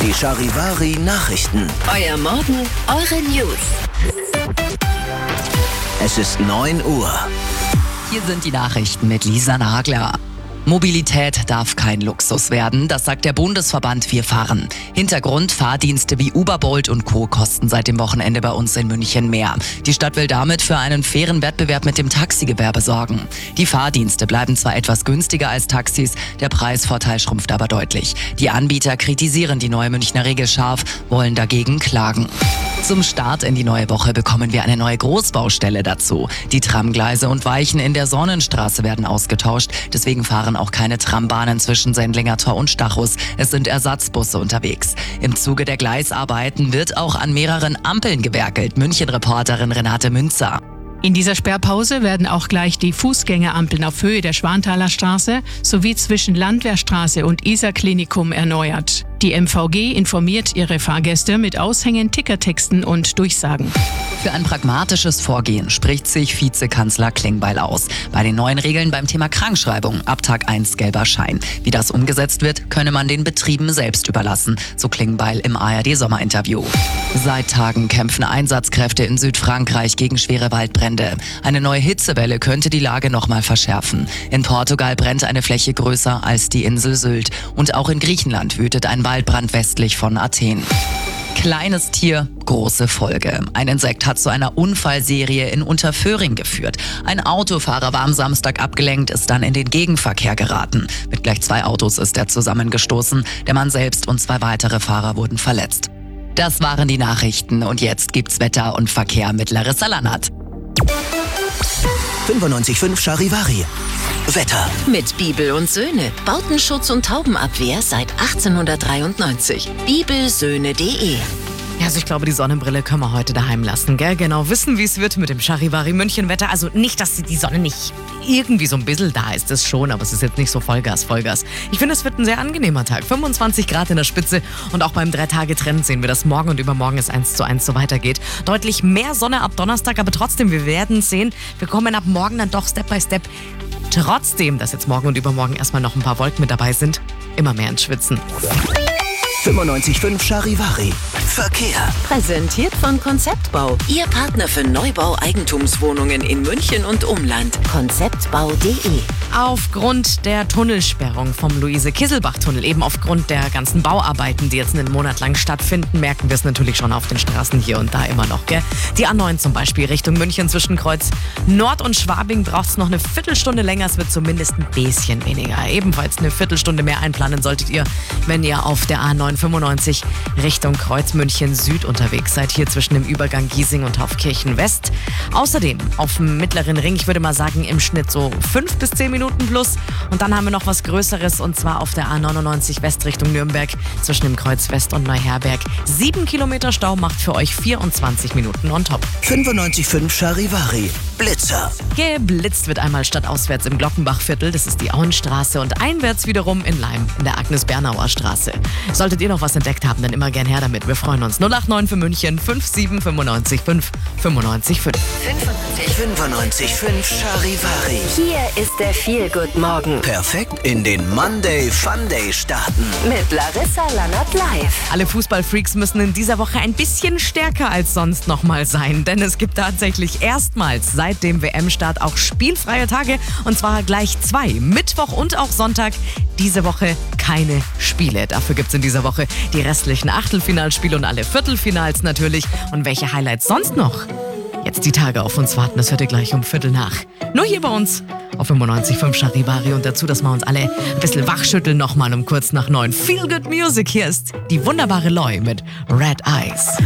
Die Charivari Nachrichten. Euer Morgen, eure News. Es ist 9 Uhr. Hier sind die Nachrichten mit Lisa Nagler. Mobilität darf kein Luxus werden, das sagt der Bundesverband Wir fahren. Hintergrund: Fahrdienste wie Uber, Bolt und Co. kosten seit dem Wochenende bei uns in München mehr. Die Stadt will damit für einen fairen Wettbewerb mit dem Taxigewerbe sorgen. Die Fahrdienste bleiben zwar etwas günstiger als Taxis, der Preisvorteil schrumpft aber deutlich. Die Anbieter kritisieren die neue Münchner Regel scharf, wollen dagegen klagen. Zum Start in die neue Woche bekommen wir eine neue Großbaustelle dazu. Die Tramgleise und Weichen in der Sonnenstraße werden ausgetauscht. Deswegen fahren auch keine Trambahnen zwischen Sendlinger Tor und Stachus. Es sind Ersatzbusse unterwegs. Im Zuge der Gleisarbeiten wird auch an mehreren Ampeln gewerkelt. München-Reporterin Renate Münzer. In dieser Sperrpause werden auch gleich die Fußgängerampeln auf Höhe der Schwanthaler Straße sowie zwischen Landwehrstraße und Isar-Klinikum erneuert. Die MVG informiert ihre Fahrgäste mit Aushängen, Tickertexten und Durchsagen. Für ein pragmatisches Vorgehen spricht sich Vizekanzler Klingbeil aus. Bei den neuen Regeln beim Thema Krankschreibung ab Tag 1 gelber Schein. Wie das umgesetzt wird, könne man den Betrieben selbst überlassen, so Klingbeil im ARD-Sommerinterview. Seit Tagen kämpfen Einsatzkräfte in Südfrankreich gegen schwere Waldbrände. Eine neue Hitzewelle könnte die Lage nochmal verschärfen. In Portugal brennt eine Fläche größer als die Insel Sylt. Und auch in Griechenland wütet ein Waldbrand westlich von Athen. Kleines Tier, große Folge. Ein Insekt hat zu einer Unfallserie in Unterföhring geführt. Ein Autofahrer war am Samstag abgelenkt, ist dann in den Gegenverkehr geraten. Mit gleich 2 Autos ist er zusammengestoßen. Der Mann selbst und 2 weitere Fahrer wurden verletzt. Das waren die Nachrichten und jetzt gibt's Wetter und Verkehr mit Larissa Lannert. 95.5 Charivari. Wetter. Mit Bibel und Söhne. Bautenschutz und Taubenabwehr seit 1893. Bibelsöhne.de. Ja, also ich glaube, die Sonnenbrille können wir heute daheim lassen, gell? Genau wissen, wie es wird mit dem Charivari München Wetter. Also nicht, dass die Sonne nicht irgendwie so ein bisschen da ist, das schon, aber es ist jetzt nicht so Vollgas. Ich finde, es wird ein sehr angenehmer Tag. 25 Grad in der Spitze und auch beim 3-Tage-Trend sehen wir, dass morgen und übermorgen es 1:1 so weitergeht. Deutlich mehr Sonne ab Donnerstag, aber trotzdem, wir werden sehen, wir kommen ab morgen dann doch Step by Step. Trotzdem, dass jetzt morgen und übermorgen erstmal noch ein paar Wolken mit dabei sind, immer mehr ins Schwitzen. 95.5 Charivari. Verkehr. Präsentiert von Konzeptbau. Ihr Partner für Neubau Eigentumswohnungen in München und Umland. Konzeptbau.de. Aufgrund der Tunnelsperrung vom Luise-Kisselbach-Tunnel, eben aufgrund der ganzen Bauarbeiten, die jetzt einen Monat lang stattfinden, merken wir es natürlich schon auf den Straßen hier und da immer noch, gell? Die A9 zum Beispiel Richtung München zwischen Kreuz Nord und Schwabing braucht es noch eine Viertelstunde länger, es wird zumindest ein bisschen weniger. Ebenfalls eine Viertelstunde mehr einplanen solltet ihr, wenn ihr auf der A995 Richtung Kreuz München Süd unterwegs seid, hier zwischen dem Übergang Giesing und Taufkirchen West. Außerdem auf dem mittleren Ring, ich würde mal sagen im Schnitt so 5 bis 10 Minuten plus. Und dann haben wir noch was Größeres und zwar auf der A99 West Richtung Nürnberg zwischen dem Kreuz West und Neuherberg. 7 Kilometer Stau macht für euch 24 Minuten on top. 95.5 Charivari. Blitzer. Geblitzt wird einmal stadtauswärts im Glockenbachviertel, das ist die Auenstraße, und einwärts wiederum in Leim in der Agnes-Bernauer Straße. Solltet ihr noch was entdeckt haben, dann immer gern her damit. Wir freuen uns. 089 für München 57 5 95 5. 95.5 Charivari. Hier ist der Feel-Good-Morgen. Perfekt in den Monday Fun Day starten. Mit Larissa Lannert live. Alle Fußballfreaks müssen in dieser Woche ein bisschen stärker als sonst nochmal sein, denn es gibt tatsächlich erstmals seit dem WM-Start auch spielfreie Tage, und zwar gleich 2, Mittwoch und auch Sonntag. Diese Woche keine Spiele. Dafür gibt es in dieser Woche die restlichen Achtelfinalspiele und alle Viertelfinals natürlich. Und welche Highlights sonst noch? Jetzt die Tage auf uns warten, das hört ihr gleich um 7:15. Nur hier bei uns auf 95.5 Charivari und dazu, dass wir uns alle ein bisschen wachschütteln, nochmal um kurz nach 9. Feel Good Music, hier ist die wunderbare Loi mit Red Eyes.